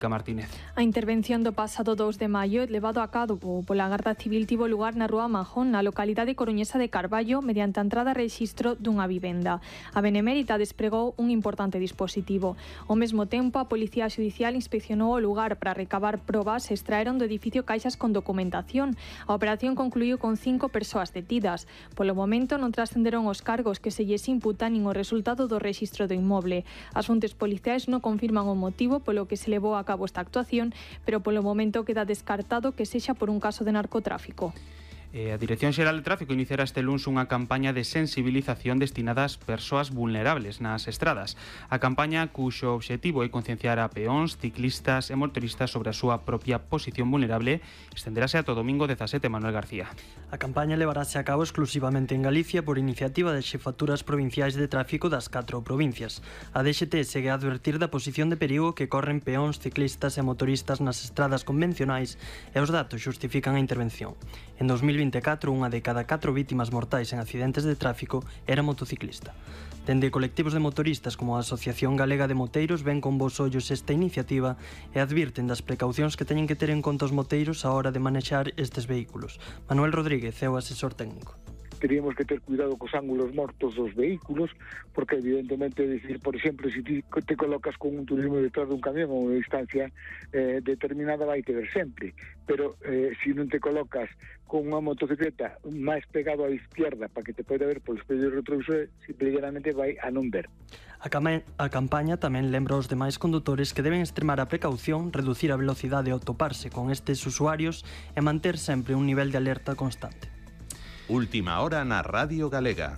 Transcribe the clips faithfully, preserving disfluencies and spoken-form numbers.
Martínez. A intervención do pasado dous de maio levado a cabo pola Garda Civil tivo lugar na Rúa Majón, na localidade coruñesa de Carballo, mediante a entrada a rexistro dunha vivenda. A Benemérita despregou un importante dispositivo. Ao mesmo tempo, a Policía Xudicial inspeccionou o lugar para recabar probas e extraeron do edificio caixas con documentación. A operación concluiu con cinco persoas detidas. Polo momento non trascenderon os cargos que se lles imputan nin o resultado do rexistro do inmoble. As fontes policiais non confirman o motivo polo que se levou a cabo esta actuación, pero polo momento queda descartado que sexa por un caso de narcotráfico. A Dirección Xeral de Tráfico iniciará este luns unha campaña de sensibilización destinada ás persoas vulnerables nas estradas. A campaña, cuxo obxectivo é concienciar a peóns, ciclistas e motoristas sobre a súa propia posición vulnerable, estenderase ata o domingo dezasete, Manuel García. A campaña levarase a cabo exclusivamente en Galicia por iniciativa das xefaturas provinciais de tráfico das catro provincias. A D X T segue a advertir da posición de perigo que corren peóns, ciclistas e motoristas nas estradas convencionais e os datos xustifican a intervención. En dos mil vinte e catro, unha de cada catro vítimas mortais en accidentes de tráfico era motociclista. Dende colectivos de motoristas como a Asociación Galega de Moteiros ven con bons ollos esta iniciativa e advirten das precaucións que teñen que ter en conta os moteiros á hora de manexar estes vehículos. Manuel Rodríguez é o asesor técnico. Teríamos que ter cuidado cos ángulos mortos dos vehículos, porque evidentemente, decir, por exemplo, se ti te colocas con un turismo detrás dun camión a unha distancia eh, determinada vai te ver sempre, pero eh, se non te colocas con unha motocicleta máis pegado á izquierda para que te poida ver polo espello retrovisor, simplemente vai a non ver. A, a campaña tamén lembra aos demais condutores que deben extremar a precaución, reducir a velocidade ao toparse con estes usuarios e manter sempre un nivel de alerta constante. Última hora na Radio Galega.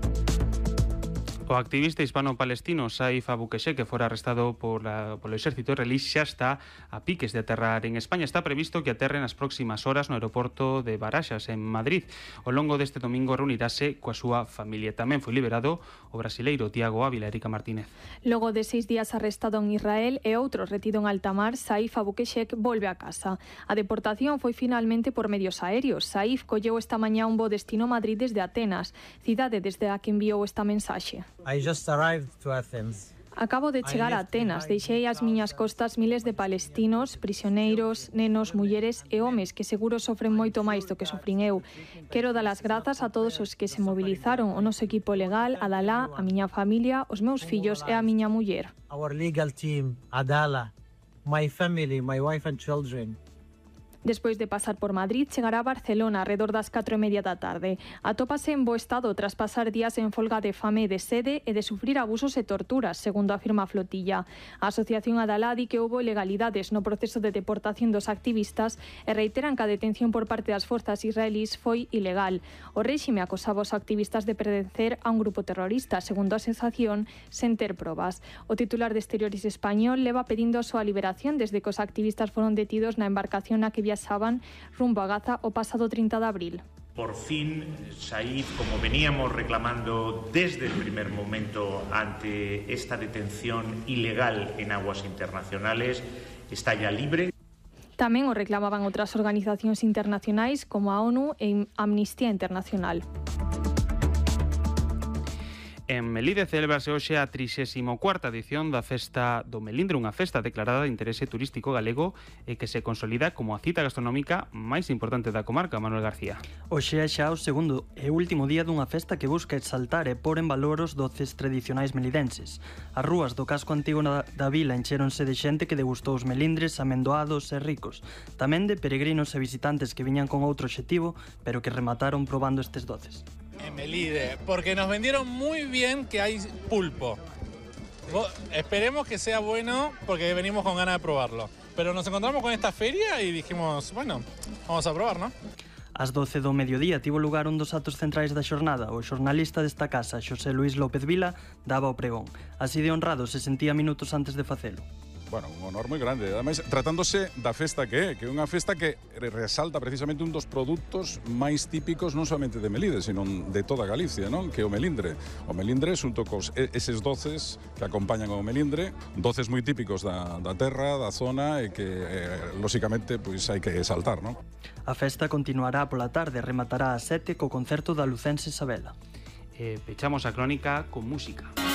O activista hispano-palestino Saif Abu-Keshek, que fora arrestado por la, polo exército israelí, xa está a piques de aterrar en España. Está previsto que aterre nas próximas horas no aeroporto de Baraxas, en Madrid. Ao longo deste domingo reunirase coa súa familia. Tamén foi liberado o brasileiro Tiago Ávila. Erika Martínez. Logo de seis días arrestado en Israel e outro retido en alta mar, Saif Abu-Keshek volve a casa. A deportación foi finalmente por medios aéreos. Saif colleu esta mañá un voo destino Madrid desde Atenas, cidade desde a que enviou esta mensaxe. I just arrived to Athens. Acabo de chegar a Atenas, deixei ás miñas costas miles de palestinos, prisioneiros, nenos, mulleres e homes que seguro sofren moito máis do que sofrín eu. Quero dar as grazas a todos os que se movilizaron, o noso equipo legal, Adalá, a miña familia, os meus fillos e a miña muller. Our legal team, Adala, my family, my wife and children. Despois de pasar por Madrid, chegará a Barcelona arredor das catro e media da tarde. Atópase en bo estado tras pasar días en folga de fame e de sede e de sufrir abusos e torturas, segundo afirma a flotilla. A Asociación Adalá di que houbo ilegalidades no proceso de deportación dos activistas e reiteran que a detención por parte das forzas israelís foi ilegal. O réxime acosaba os activistas de pertencer a un grupo terrorista, segundo a sensación, sen ter probas. O titular de Exteriores español leva pedindo a súa liberación desde que os activistas foron detidos na embarcación na que viaxaban rumbo a Gaza o pasado trinta de abril. Por fin, Saif, como veníamos reclamando desde el primer momento ante esta detención ilegal en aguas internacionales, está ya libre. Tamén o reclamaban outras organizacións internacionais como a ONU e Amnistía Internacional. En Melide celebrase hoxe a trixésima cuarta edición da Festa do Melindre, unha festa declarada de interese turístico galego e que se consolida como a cita gastronómica máis importante da comarca. Manuel García. Hoxe é xa o segundo e último día dunha festa que busca exaltar e pôr en valor os doces tradicionais melidenses. As rúas do casco antigo da vila encheronse de xente que degustou os melindres amendoados e ricos, tamén de peregrinos e visitantes que viñan con outro obxectivo, pero que remataron probando estes doces. En Melide, porque nos vendieron muy bien que hay pulpo. Esperemos que sea bueno porque venimos con ganas de probarlo. Pero nos encontramos con esta feria y dijimos, bueno, vamos a probar, ¿no? Ás doce do mediodía tivo lugar un dos atos centrais da xornada. O xornalista desta casa, Xosé Luís López Vila, daba o pregón. Así de honrado se sentía minutos antes de facelo. Bueno, un honor moi grande. Ademais, tratándose da festa que é, que é unha festa que resalta precisamente un dos produtos máis típicos non somente de Melide, sino de toda Galicia, non? Que é o melindre. O melindre, xunto cos eses doces que acompañan ao melindre, doces moi típicos da, da terra, da zona, e que, eh, lóxicamente, pois hai que exaltar, non? A festa continuará pola tarde, rematará a sete co concerto da lucense Sabela. Eh, pechamos a crónica con música.